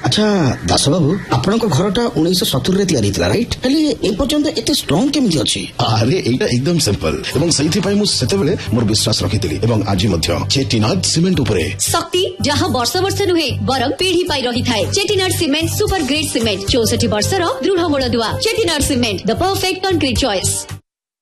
अच्छा दास बाबू आपनक घरटा 1970 रे तयारी थिला राइट हेले ए पर्यंत एते स्ट्रांग केमिति अछि अरे एटा एकदम सिंपल एवं सही पई मु सेते बेले मोर विश्वास रखितिली एवं आज मध्य चेटिनाड सीमेंट उपरे शक्ति जहां वर्ष वर्ष नुहे बरम पीढ़ी पाई रही थाए Chettinad cement super grade cement 64 वर्षर दृढ़ मूलदुआ Chettinad cement the perfect concrete choice.